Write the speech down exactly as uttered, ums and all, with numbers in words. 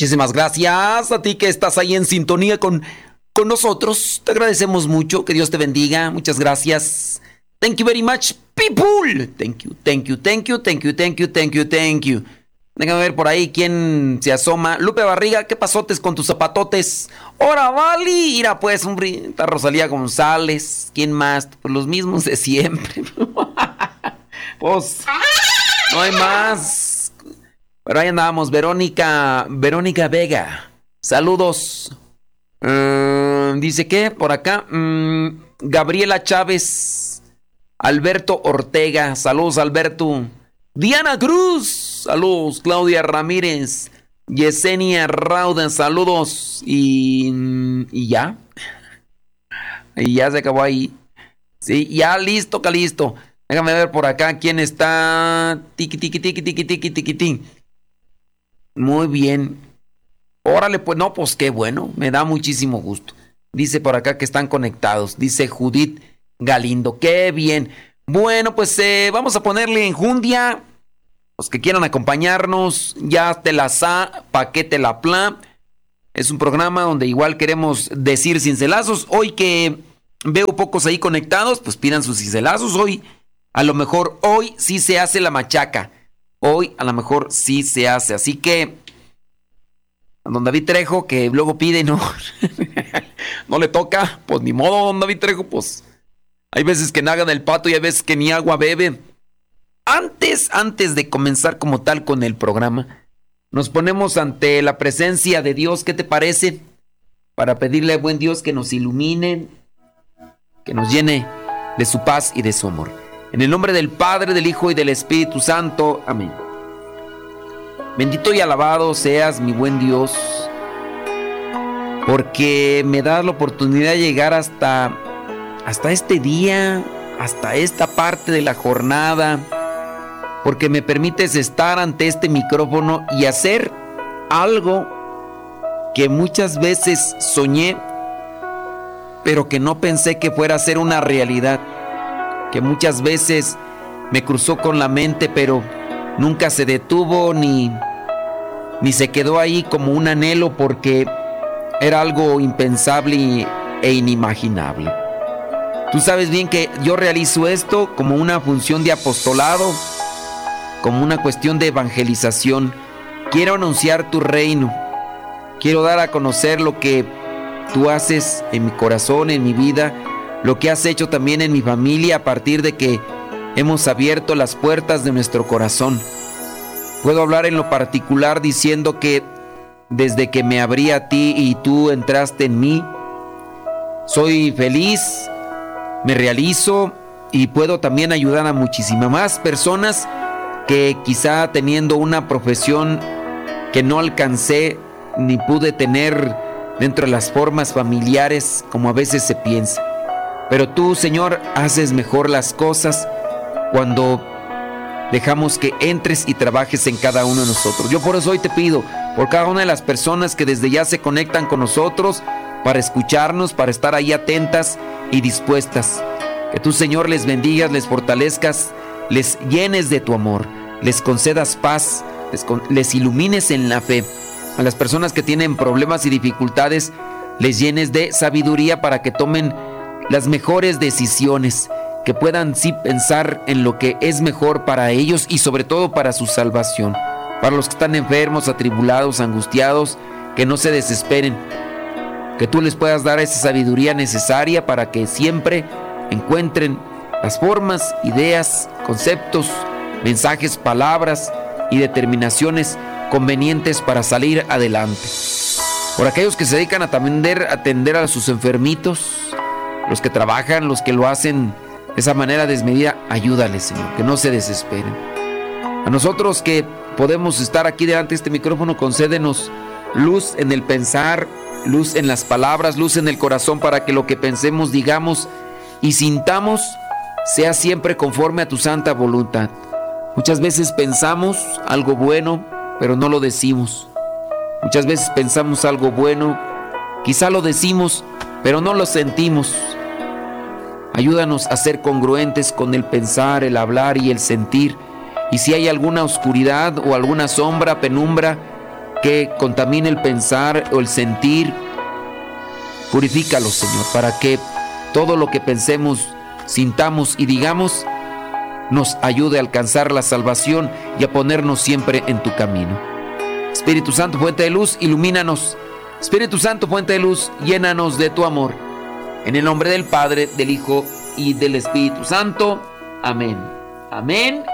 Muchísimas gracias a ti que estás ahí en sintonía con, con nosotros. Te agradecemos mucho. Que Dios te bendiga. Muchas gracias. Thank you very much, people. Thank you, thank you, thank you, thank you, thank you, thank you, thank you. Déjame ver por ahí quién se asoma. Lupe Barriga, ¿qué pasotes con tus zapatotes? ¡Hora, Vali! Mira, pues, hombre, está Rosalía González. ¿Quién más? Pues los mismos de siempre. Pues, no hay más. Pero ahí andamos. Verónica, Verónica Vega. Saludos. Uh, dice que por acá. Um, Gabriela Chávez. Alberto Ortega. Saludos, Alberto. Diana Cruz. Saludos. Claudia Ramírez. Yesenia Rauda. Saludos. Y, y ya. Y ya se acabó ahí. Sí, ya listo, listo. Déjame ver por acá quién está. Tiki, tiki, tiki, tiki, tiki, tiki, tiki. Muy bien. Órale, pues no, pues qué bueno. Me da muchísimo gusto. Dice por acá que están conectados. Dice Judith Galindo. Qué bien. Bueno, pues eh, vamos a ponerle enjundia. Los que quieran acompañarnos, ya te la sa, pa' que te la pla. Es un programa donde igual queremos decir cincelazos. Hoy que veo pocos ahí conectados, pues pidan sus cincelazos. Hoy, a lo mejor, hoy sí se hace la machaca. Hoy a lo mejor sí se hace. Así que, a don David Trejo, que luego pide y no, no le toca, pues ni modo, don David Trejo, pues hay veces que nagan el pato y hay veces que ni agua bebe. Antes, antes de comenzar como tal con el programa, nos ponemos ante la presencia de Dios. ¿Qué te parece? Para pedirle al buen Dios que nos ilumine, que nos llene de su paz y de su amor. En el nombre del Padre, del Hijo y del Espíritu Santo. Amén. Bendito y alabado seas, mi buen Dios, porque me das la oportunidad de llegar hasta, hasta este día, hasta esta parte de la jornada, porque me permites estar ante este micrófono y hacer algo que muchas veces soñé, pero que no pensé que fuera a ser una realidad, que muchas veces me cruzó con la mente, pero nunca se detuvo ni, ni se quedó ahí como un anhelo, porque era algo impensable e inimaginable. Tú sabes bien que yo realizo esto como una función de apostolado, como una cuestión de evangelización. Quiero anunciar tu reino. Quiero dar a conocer lo que tú haces en mi corazón, en mi vida, lo que has hecho también en mi familia a partir de que hemos abierto las puertas de nuestro corazón. Puedo hablar en lo particular diciendo que desde que me abrí a ti y tú entraste en mí, soy feliz, me realizo y puedo también ayudar a muchísimas más personas que quizá teniendo una profesión que no alcancé ni pude tener dentro de las formas familiares como a veces se piensa. Pero tú, Señor, haces mejor las cosas cuando dejamos que entres y trabajes en cada uno de nosotros. Yo por eso hoy te pido, por cada una de las personas que desde ya se conectan con nosotros para escucharnos, para estar ahí atentas y dispuestas, que tú, Señor, les bendigas, les fortalezcas, les llenes de tu amor, les concedas paz, les, con, les ilumines en la fe. A las personas que tienen problemas y dificultades, les llenes de sabiduría para que tomen las mejores decisiones, que puedan sí pensar en lo que es mejor para ellos y sobre todo para su salvación. Para los que están enfermos, atribulados, angustiados, que no se desesperen, que tú les puedas dar esa sabiduría necesaria para que siempre encuentren las formas, ideas, conceptos, mensajes, palabras y determinaciones convenientes para salir adelante. Por aquellos que se dedican a atender, a atender a sus enfermitos, los que trabajan, los que lo hacen de esa manera desmedida, ayúdales, Señor, que no se desesperen. A nosotros que podemos estar aquí delante de este micrófono, concédenos luz en el pensar, luz en las palabras, luz en el corazón, para que lo que pensemos, digamos y sintamos sea siempre conforme a tu santa voluntad. Muchas veces pensamos algo bueno, pero no lo decimos. Muchas veces pensamos algo bueno, quizá lo decimos, pero no lo sentimos. Ayúdanos a ser congruentes con el pensar, el hablar y el sentir. Y si hay alguna oscuridad o alguna sombra, penumbra, que contamine el pensar o el sentir. Purifícalo, Señor, para que todo lo que pensemos, sintamos y digamos nos ayude a alcanzar la salvación y a ponernos siempre en tu camino. Espíritu Santo, fuente de luz, ilumínanos. Espíritu Santo, fuente de luz, llénanos de tu amor. En el nombre del Padre, del Hijo y del Espíritu Santo. Amén. Amén.